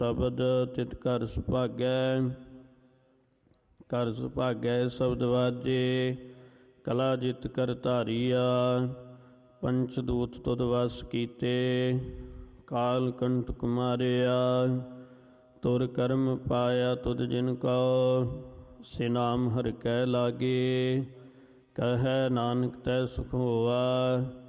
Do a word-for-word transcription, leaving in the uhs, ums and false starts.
ਸ਼ਬਦ ਤਿਤ ਘਰ ਸੁਭਾਗੈ। ਘਰ ਸੁਭਾਗੈ ਸ਼ਬਦ ਵਾਜੇ, ਕਲਾ ਜਿਤ ਕਰ ਧਾਰੀਆ। ਪੰਚ ਦੂਤ ਤੁਧ ਵਸ ਕੀਤੇ, ਕਾਲ ਕੰਟਕ ਮਾਰਿਆ। ਤੁਰ ਕਰਮ ਪਾਇਆ ਤੁਧ ਜਿਨ ਕਉ, ਸੇ ਨਾਮ ਹਰਿ ਕੈ ਲਾਗੇ। ਕਹੈ ਨਾਨਕ ਤੈ ਸੁਖ ਹੋਆ,